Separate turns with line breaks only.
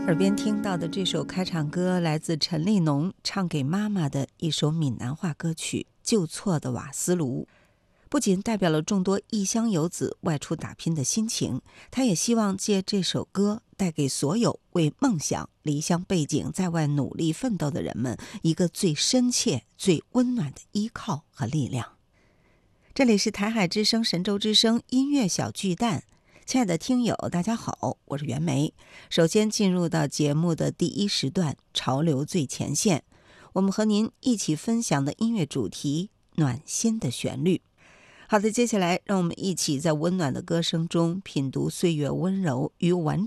耳边听到的这首开场歌来自陈立农唱给妈妈的一首闽南话歌曲《旧错的瓦斯炉》，不仅代表了众多异乡游子外出打拼的心情，他也希望借这首歌带给所有为梦想离乡背井在外努力奋斗的人们一个最深切最温暖的依靠和力量。这里是台海之声神州之声音乐小巨蛋，亲爱的听友大家好，我是袁枚。首先进入到节目的第一时段，潮流最前线，我们和您一起分享的音乐主题，暖心的旋律。好的，接下来让我们一起在温暖的歌声中品读岁月温柔与婉